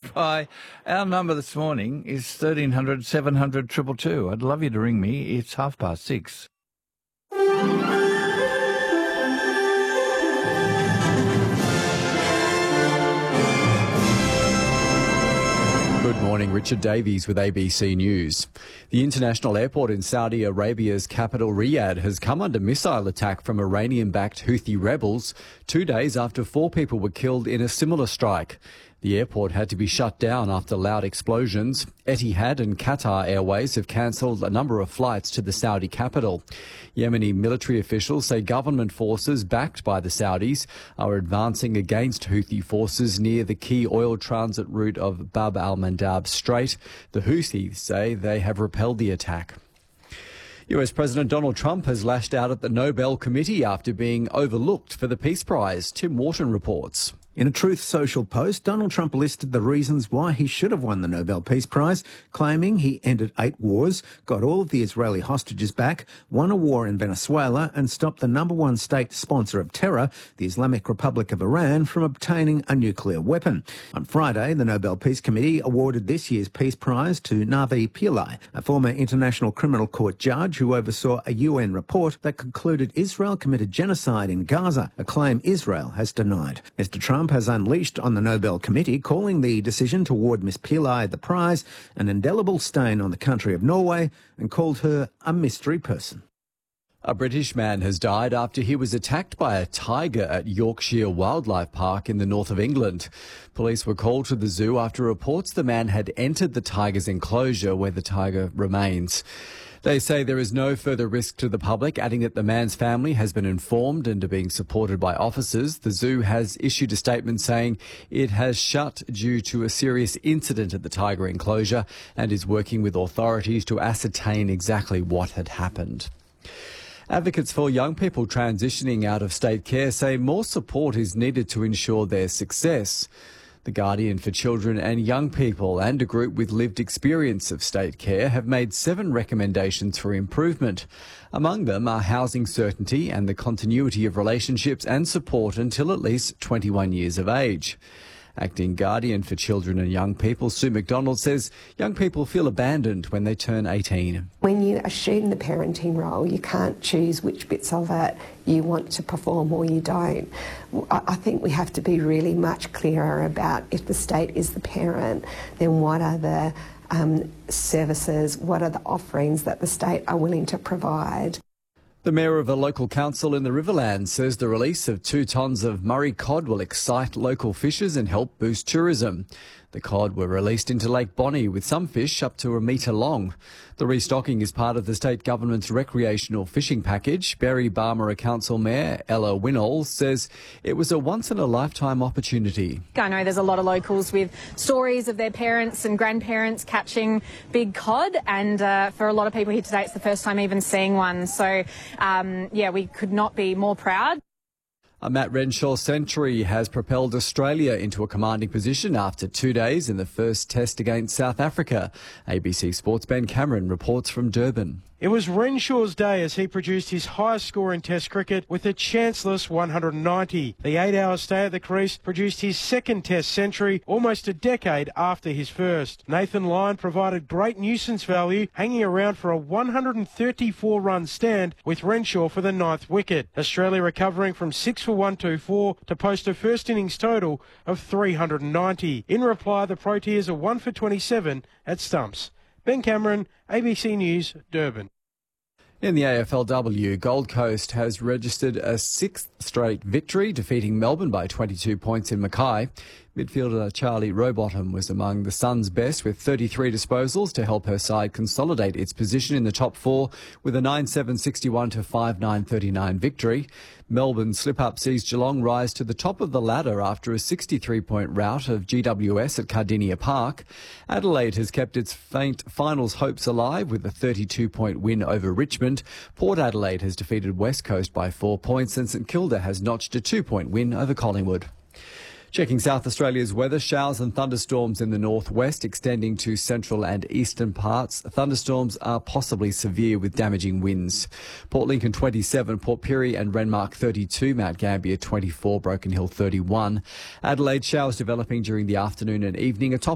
by. Our number this morning is 1300 700 222. I'd love you to ring me. It's 6:30. Good morning, Richard Davies with ABC News. The international airport in Saudi Arabia's capital Riyadh has come under missile attack from Iranian-backed Houthi rebels 2 days after 4 people were killed in a similar strike. The airport had to be shut down after loud explosions. Etihad and Qatar Airways have cancelled a number of flights to the Saudi capital. Yemeni military officials say government forces backed by the Saudis are advancing against Houthi forces near the key oil transit route of Bab al-Mandab Strait. The Houthis say they have repelled the attack. US President Donald Trump has lashed out at the Nobel Committee after being overlooked for the Peace Prize. Tim Wharton reports. In a Truth Social post, Donald Trump listed the reasons why he should have won the Nobel Peace Prize, claiming he ended 8 wars, got all of the Israeli hostages back, won a war in Venezuela and stopped the #1 state sponsor of terror, the Islamic Republic of Iran, from obtaining a nuclear weapon. On Friday, the Nobel Peace Committee awarded this year's Peace Prize to Navi Pillay, a former International Criminal Court judge who oversaw a UN report that concluded Israel committed genocide in Gaza, a claim Israel has denied. Mr. Trump has unleashed on the Nobel Committee, calling the decision to award Ms Pillay the prize an indelible stain on the country of Norway, and called her a mystery person. A British man has died after he was attacked by a tiger at Yorkshire Wildlife Park in the north of England. Police were called to the zoo after reports the man had entered the tiger's enclosure where the tiger remains. They say there is no further risk to the public, adding that the man's family has been informed and are being supported by officers. The zoo has issued a statement saying it has shut due to a serious incident at the tiger enclosure and is working with authorities to ascertain exactly what had happened. Advocates for young people transitioning out of state care say more support is needed to ensure their success. The Guardian for Children and Young People and a group with lived experience of state care have made 7 recommendations for improvement. Among them are housing certainty and the continuity of relationships and support until at least 21 years of age. Acting Guardian for Children and Young People, Sue McDonald, says young people feel abandoned when they turn 18. When you assume the parenting role, you can't choose which bits of it you want to perform or you don't. I think we have to be really much clearer about, if the state is the parent, then what are the services, what are the offerings that the state are willing to provide. The mayor of a local council in the Riverlands says the release of 2 tonnes of Murray cod will excite local fishers and help boost tourism. The cod were released into Lake Bonnie, with some fish up to 1 metre long. The restocking is part of the state government's recreational fishing package. Berry Barmera Council Mayor Ella Winnall says it was a once-in-a-lifetime opportunity. I know there's a lot of locals with stories of their parents and grandparents catching big cod, and for a lot of people here today it's the first time even seeing one. So, we could not be more proud. A Matt Renshaw century has propelled Australia into a commanding position after 2 days in the first test against South Africa. ABC Sports' Ben Cameron reports from Durban. It was Renshaw's day as he produced his highest score in Test cricket with a chanceless 190. The 8-hour stay at the crease produced his second Test century almost a decade after his first. Nathan Lyon provided great nuisance value, hanging around for a 134-run stand with Renshaw for the 9th wicket. Australia recovering from 6 for 124 to post a first innings total of 390. In reply, the Proteas are 1 for 27 at stumps. Ben Cameron, ABC News, Durban. In the AFLW, Gold Coast has registered a 6th straight victory, defeating Melbourne by 22 points in Mackay. Midfielder Charlie Rowbottom was among the Suns' best with 33 disposals to help her side consolidate its position in the top 4 with a 9-7-61 to 5-9-39 victory. Melbourne slip-up sees Geelong rise to the top of the ladder after a 63-point rout of GWS at Cardinia Park. Adelaide has kept its faint finals hopes alive with a 32-point win over Richmond. Port Adelaide has defeated West Coast by 4 points, and St Kilda has notched a 2-point win over Collingwood. Checking South Australia's weather, showers and thunderstorms in the northwest extending to central and eastern parts. Thunderstorms are possibly severe with damaging winds. Port Lincoln 27, Port Pirie and Renmark 32, Mount Gambier 24, Broken Hill 31. Adelaide showers developing during the afternoon and evening. A top